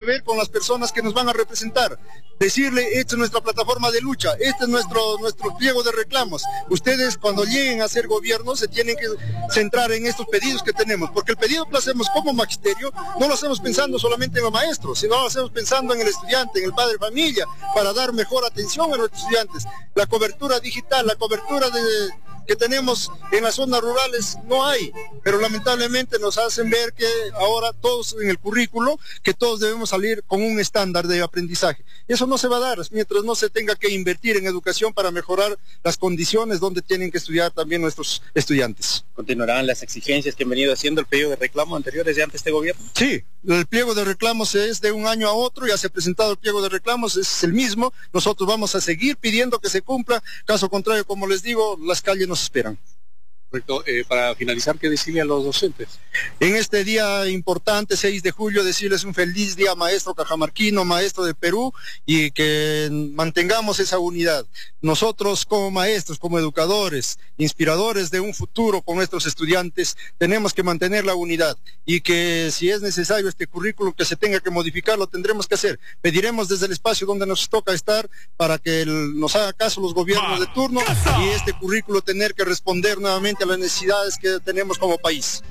ver con las personas que nos van a representar, decirle, esta es nuestra plataforma de lucha, este es nuestro pliego de reclamos. Ustedes cuando lleguen a ser gobierno se tienen que centrar en estos pedidos que tenemos, porque el pedido que lo hacemos como magisterio, no lo hacemos pensando solamente en los maestros, sino lo hacemos pensando en el estudiante, en el padre de familia, para dar mejor atención a nuestros estudiantes. La cobertura digital, la cobertura que tenemos en las zonas rurales no hay, pero lamentablemente nos hacen ver que ahora todos en el currículo, que todos debemos salir con un estándar de aprendizaje. Eso no se va a dar mientras no se tenga que invertir en educación para mejorar las condiciones donde tienen que estudiar también nuestros estudiantes. ¿Continuarán las exigencias que han venido haciendo el pedido de reclamo anteriores de ante este gobierno? Sí, el pliego de reclamos es de un año a otro, ya se ha presentado el pliego de reclamos, es el mismo. Nosotros vamos a seguir pidiendo que se cumpla, caso contrario, como les digo, las calles nos esperan. Correcto. Para finalizar, ¿qué decirle a los docentes? En este día importante, 6 de julio, decirles un feliz día maestro cajamarquino, maestro de Perú, y que mantengamos esa unidad. Nosotros como maestros, como educadores, inspiradores de un futuro con nuestros estudiantes, tenemos que mantener la unidad, y que si es necesario este currículum que se tenga que modificar, lo tendremos que hacer. Pediremos desde el espacio donde nos toca estar para que nos haga caso los gobiernos de turno, y este currículo tener que responder nuevamente a las necesidades que tenemos como país.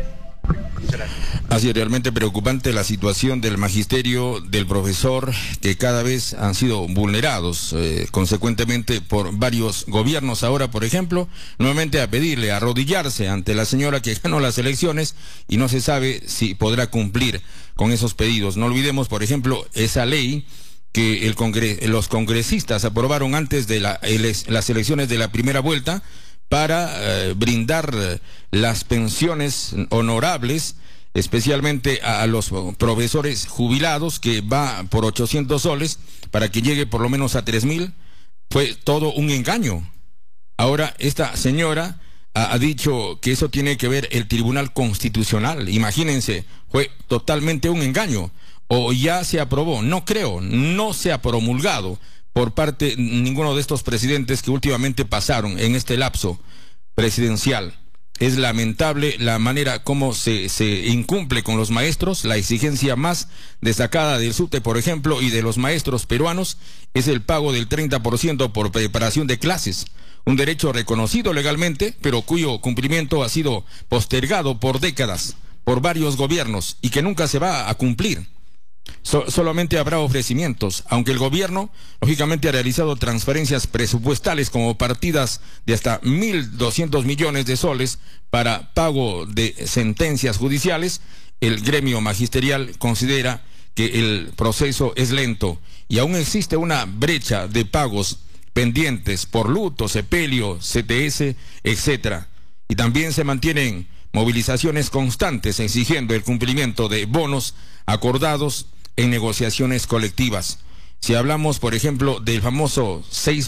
Así es, realmente preocupante la situación del magisterio, del profesor, que cada vez han sido vulnerados consecuentemente por varios gobiernos. Ahora, por ejemplo, nuevamente a pedirle, a arrodillarse ante la señora que ganó las elecciones y no se sabe si podrá cumplir con esos pedidos. No olvidemos, por ejemplo, esa ley que los congresistas aprobaron antes de las elecciones de la primera vuelta, para brindar las pensiones honorables, especialmente a los profesores jubilados, que va por 800 soles, para que llegue por lo menos a 3.000, fue todo un engaño. Ahora esta señora ha dicho que eso tiene que ver el Tribunal Constitucional. Imagínense, fue totalmente un engaño. O ya se aprobó, no creo, no se ha promulgado por parte de ninguno de estos presidentes que últimamente pasaron en este lapso presidencial. Es lamentable la manera como se incumple con los maestros. La exigencia más destacada del SUTE, por ejemplo, y de los maestros peruanos, es el pago del 30% por preparación de clases. Un derecho reconocido legalmente, pero cuyo cumplimiento ha sido postergado por décadas, por varios gobiernos, y que nunca se va a cumplir. Solamente habrá ofrecimientos, aunque el gobierno lógicamente ha realizado transferencias presupuestales como partidas de hasta 1.200 millones de soles para pago de sentencias judiciales. El gremio magisterial considera que el proceso es lento y aún existe una brecha de pagos pendientes por luto, sepelio, CTS, etcétera. Y también se mantienen movilizaciones constantes exigiendo el cumplimiento de bonos acordados en negociaciones colectivas. Si hablamos, por ejemplo, del famoso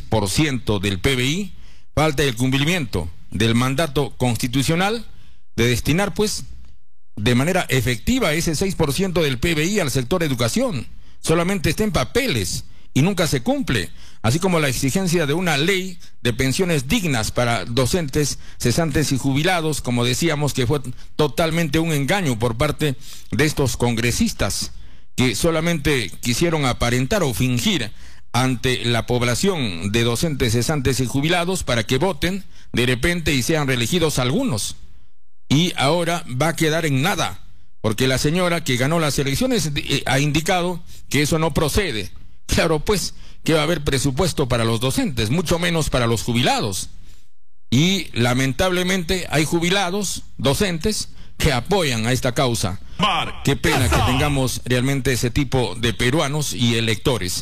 6% del PBI, falta el cumplimiento del mandato constitucional de destinar, pues, de manera efectiva ese 6% del PBI al sector educación. Solamente está en papeles y nunca se cumple, así como la exigencia de una ley de pensiones dignas para docentes, cesantes y jubilados, como decíamos, que fue totalmente un engaño por parte de estos congresistas, que solamente quisieron aparentar o fingir ante la población de docentes, cesantes y jubilados para que voten de repente y sean reelegidos algunos. Y ahora va a quedar en nada, porque la señora que ganó las elecciones ha indicado que eso no procede. Claro, pues, que va a haber presupuesto para los docentes, mucho menos para los jubilados. Y lamentablemente hay jubilados, docentes, que apoyan a esta causa. Qué pena que tengamos realmente ese tipo de peruanos y electores.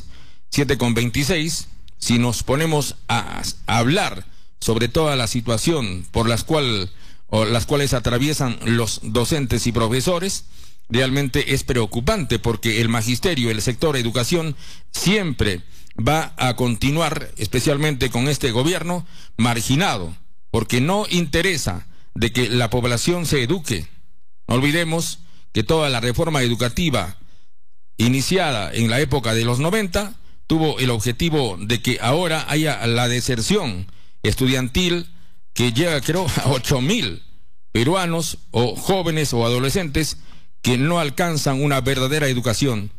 7:26, si nos ponemos a hablar sobre toda la situación por las cuales atraviesan los docentes y profesores, realmente es preocupante, porque el magisterio, el sector educación, siempre va a continuar, especialmente con este gobierno, marginado, porque no interesa de que la población se eduque. No olvidemos que toda la reforma educativa iniciada en la época de los 90 tuvo el objetivo de que ahora haya la deserción estudiantil que llega, creo, a 8.000 peruanos o jóvenes o adolescentes que no alcanzan una verdadera educación.